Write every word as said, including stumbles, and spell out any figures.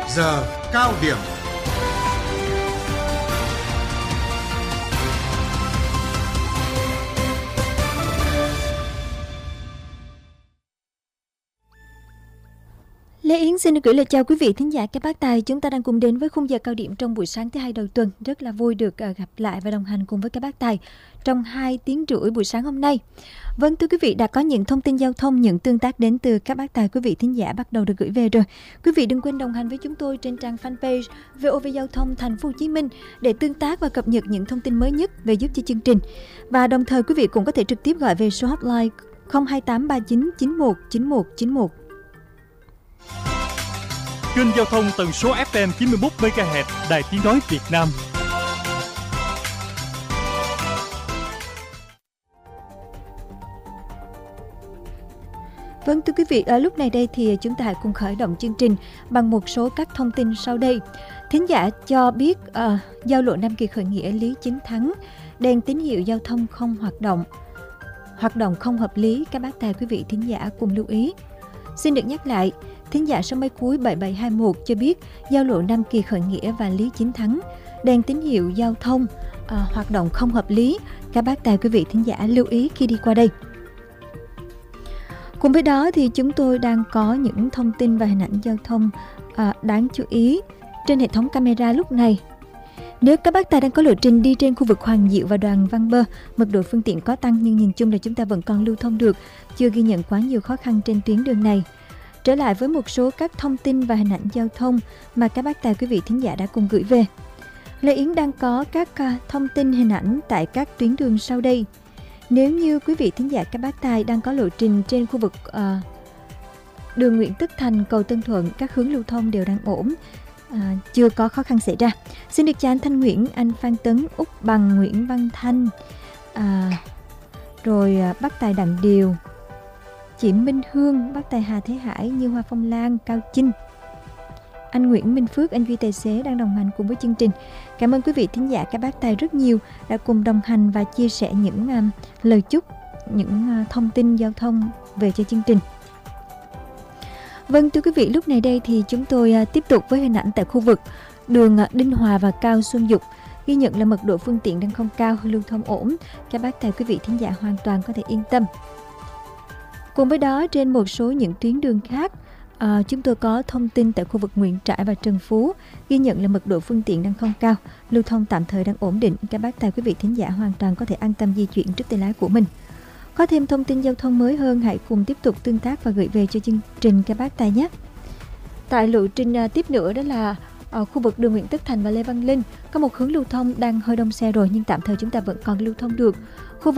giờ cao điểm. Lê Yến xin được gửi lời chào quý vị thính giả các bác tài. Chúng ta đang cùng đến với khung giờ cao điểm trong buổi sáng thứ hai đầu tuần. Rất là vui được gặp lại và đồng hành cùng với các bác tài trong hai tiếng rưỡi buổi sáng hôm nay. Vâng, thưa quý vị, đã có những thông tin giao thông, những tương tác đến từ các bác tài quý vị thính giả bắt đầu được gửi về rồi. Quý vị đừng quên đồng hành với chúng tôi trên trang fanpage vê o vê Giao thông Thành phố Hồ Chí Minh để tương tác và cập nhật những thông tin mới nhất về giúp cho chương trình. Và đồng thời quý vị cũng có thể trực tiếp gọi về số hotline không hai tám ba chín chín một chín một chín một. Kênh giao thông tần số ép em chín mươi mốt mê ga héc Đài Tiếng nói Việt Nam. Vâng, thưa quý vị, ở lúc này đây thì chúng ta hãy cùng khởi động chương trình bằng một số các thông tin sau đây. Thính giả cho biết uh, giao lộ Nam Kỳ khởi nghĩa Lý Chính Thắng, đèn tín hiệu giao thông không hoạt động, hoạt động không hợp lý, các bác tài quý vị thính giả cùng lưu ý. Xin được nhắc lại, thính giả số máy cuối bảy bảy hai mốt cho biết giao lộ Nam Kỳ khởi nghĩa và Lý Chính Thắng, đèn tín hiệu giao thông uh, hoạt động không hợp lý, các bác tài quý vị thính giả lưu ý khi đi qua đây. Cùng với đó thì chúng tôi đang có những thông tin và hình ảnh giao thông à, đáng chú ý trên hệ thống camera lúc này. Nếu các bác tài đang có lộ trình đi trên khu vực Hoàng Diệu và Đoàn Văn Bơ, mật độ phương tiện có tăng nhưng nhìn chung là chúng ta vẫn còn lưu thông được, chưa ghi nhận quá nhiều khó khăn trên tuyến đường này. Trở lại với một số các thông tin và hình ảnh giao thông mà các bác tài quý vị thính giả đã cùng gửi về. Lê Yến đang có các uh, thông tin hình ảnh tại các tuyến đường sau đây. Nếu như quý vị thính giả các bác tài đang có lộ trình trên khu vực uh, đường Nguyễn Tất Thành, cầu Tân Thuận, các hướng lưu thông đều đang ổn, uh, chưa có khó khăn xảy ra. Xin được chào anh Thanh Nguyễn, anh Phan Tấn, Úc Bằng, Nguyễn Văn Thanh, uh, rồi uh, bác tài Đặng Điều, chị Minh Hương, bác tài Hà Thế Hải, Như Hoa Phong Lan, Cao Chinh, anh Nguyễn Minh Phước, anh Duy Tài xế đang đồng hành cùng với chương trình. Cảm ơn quý vị thính giả các bác tài rất nhiều đã cùng đồng hành và chia sẻ những uh, lời chúc, những uh, thông tin giao thông về cho chương trình. Vâng, thưa quý vị, lúc này đây thì chúng tôi uh, tiếp tục với hình ảnh tại khu vực đường uh, Đinh Hòa và Cao Xuân Dục. Ghi nhận là mật độ phương tiện đang không cao, lưu thông ổn. Các bác tài quý vị thính giả hoàn toàn có thể yên tâm. Cùng với đó, trên một số những tuyến đường khác, À, chúng tôi có thông tin tại khu vực Nguyễn Trãi và Trần Phú, ghi nhận là mật độ phương tiện đang không cao, lưu thông tạm thời đang ổn định. Các bác tài quý vị thính giả hoàn toàn có thể an tâm di chuyển trước tay lái của mình. Có thêm thông tin giao thông mới hơn, hãy cùng tiếp tục tương tác và gửi về cho chương trình các bác tài nhé. Tại lộ trình uh, tiếp nữa đó là ở khu vực đường Nguyễn Tất Thành và Lê Văn Linh, có một hướng lưu thông đang hơi đông xe rồi nhưng tạm thời chúng ta vẫn còn lưu thông được. Khu vực